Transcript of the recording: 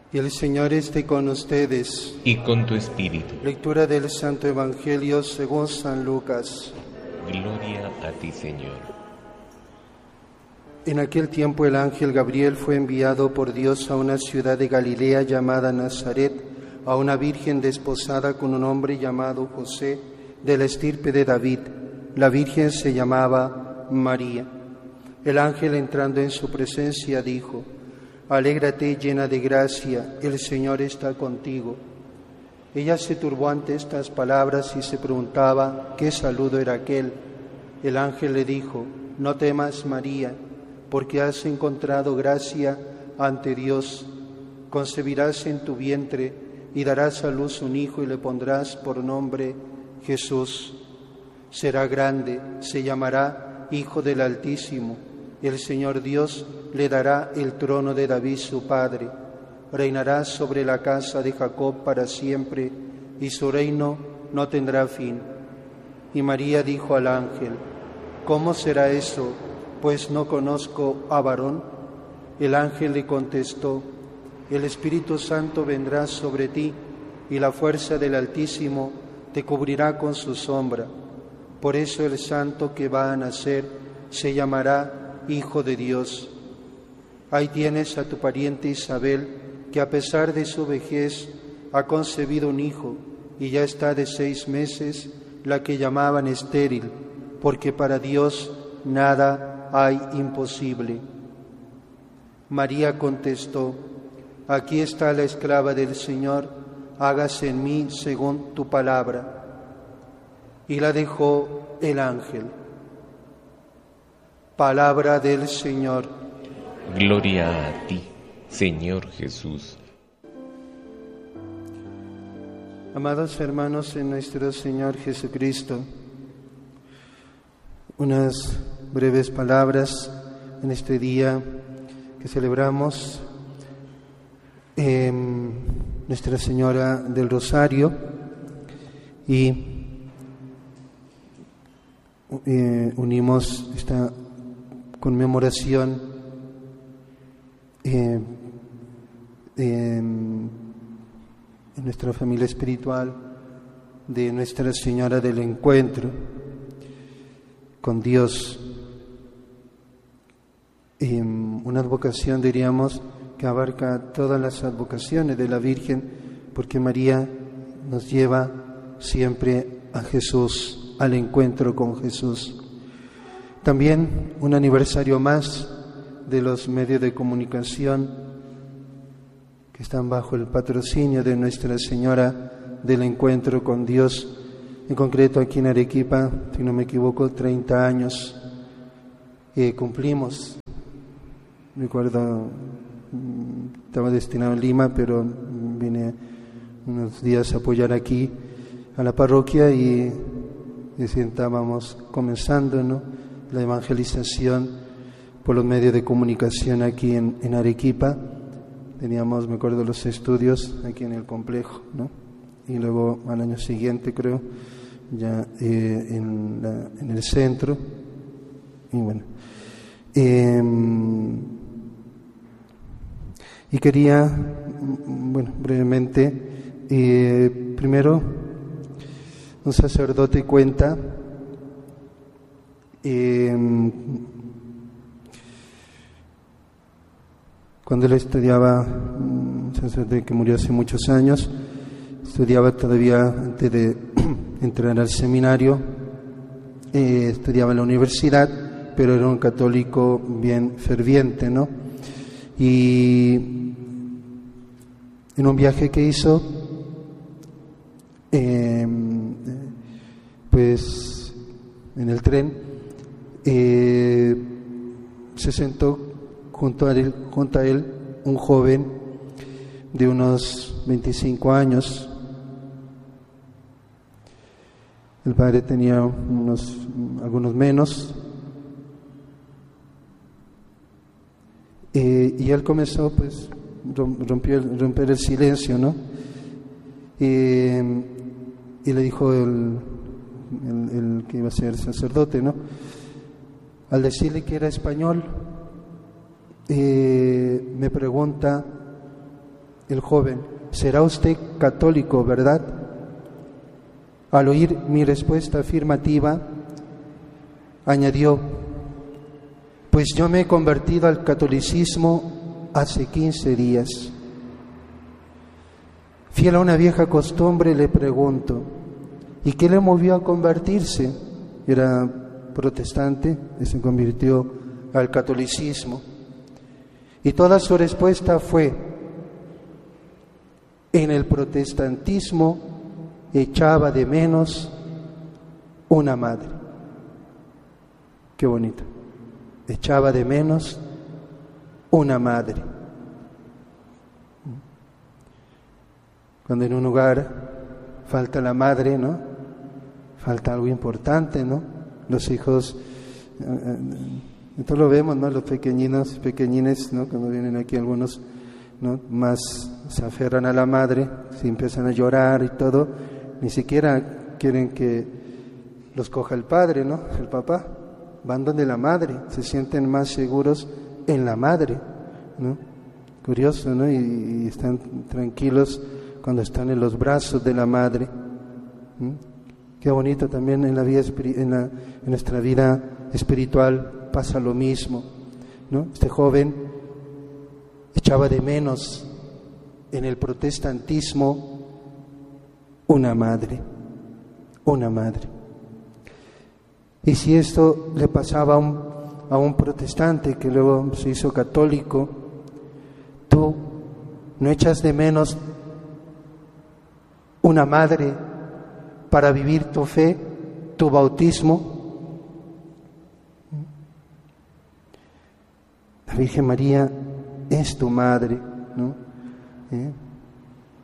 Y el Señor esté con ustedes. Y con tu espíritu. Lectura del Santo Evangelio según San Lucas. Gloria a ti, Señor. En aquel tiempo el ángel Gabriel fue enviado por Dios a una ciudad de Galilea llamada Nazaret, a una virgen desposada con un hombre llamado José, de la estirpe de David. La virgen se llamaba María. El ángel, entrando en su presencia, dijo: Alégrate, llena de gracia, el Señor está contigo. Ella se turbó ante estas palabras y se preguntaba qué saludo era aquel. El ángel le dijo: No temas, María, porque has encontrado gracia ante Dios. Concebirás en tu vientre y darás a luz un hijo y le pondrás por nombre Jesús. Será grande, se llamará Hijo del Altísimo. El Señor Dios le dará el trono de David su padre. Reinará sobre la casa de Jacob para siempre, y su reino no tendrá fin. Y María dijo al ángel: ¿Cómo será eso, pues no conozco a varón? El ángel le contestó: El Espíritu Santo vendrá sobre ti, y la fuerza del Altísimo te cubrirá con su sombra. Por eso el santo que va a nacer se llamará Hijo de Dios. Ahí tienes a tu pariente Isabel, que a pesar de su vejez ha concebido un hijo, y ya está de 6 meses, la que llamaban estéril, porque para Dios nada hay imposible. María contestó: Aquí está la esclava del Señor, hágase en mí según tu palabra. Y la dejó el ángel. Palabra del Señor. Gloria a ti, Señor Jesús. Amados hermanos en nuestro Señor Jesucristo, unas breves palabras en este día que celebramos Nuestra Señora del Rosario y unimos esta conmemoración en nuestra familia espiritual de Nuestra Señora del Encuentro con Dios. Una advocación, diríamos, que abarca todas las advocaciones de la Virgen, porque María nos lleva siempre a Jesús, al encuentro con Jesús. También un aniversario más de los medios de comunicación que están bajo el patrocinio de Nuestra Señora del Encuentro con Dios. En concreto aquí en Arequipa, si no me equivoco, 30 años cumplimos. Recuerdo, estaba destinado en Lima, pero vine unos días a apoyar aquí a la parroquia y estábamos comenzando, ¿no?, la evangelización por los medios de comunicación aquí en Arequipa. Teníamos, me acuerdo, los estudios aquí en el complejo, ¿no? Y luego al año siguiente, creo, ya en el centro. Y bueno, y quería, bueno, brevemente, primero, un sacerdote cuenta cuando él estudiaba, un sacerdote que murió hace muchos años, estudiaba todavía antes de entrar al seminario, estudiaba en la universidad, pero era un católico bien ferviente, ¿no? Y en un viaje que hizo, pues en el tren, se sentó junto a él un joven de unos 25 años. El padre tenía algunos menos, y él comenzó, pues, romper el silencio, ¿no? Y le dijo el que iba a ser sacerdote, ¿no?, al decirle que era español, me pregunta el joven: ¿será usted católico, verdad? Al oír mi respuesta afirmativa, añadió: pues yo me he convertido al catolicismo hace 15 días. Fiel a una vieja costumbre, le pregunto: ¿y qué le movió a convertirse? Era protestante y se convirtió al catolicismo. Y toda su respuesta fue: en el protestantismo echaba de menos una madre. Qué bonito. Echaba de menos una madre. Cuando en un hogar falta la madre, ¿no? Falta algo importante, ¿no? Los hijos, esto lo vemos, ¿no? Los pequeñines, ¿no? Cuando vienen aquí algunos, ¿no? Más se aferran a la madre, se empiezan a llorar y todo, ni siquiera quieren que los coja el padre, ¿no? El papá, van donde la madre, se sienten más seguros en la madre, ¿no? Curioso, ¿no? Y están tranquilos cuando están en los brazos de la madre. Qué bonito también en la vida en nuestra vida espiritual pasa lo mismo, ¿no? Este joven echaba de menos en el protestantismo una madre. Y si esto le pasaba a un protestante que luego se hizo católico, ¿tú no echas de menos una madre para vivir tu fe, tu bautismo? La Virgen María es tu madre, ¿no?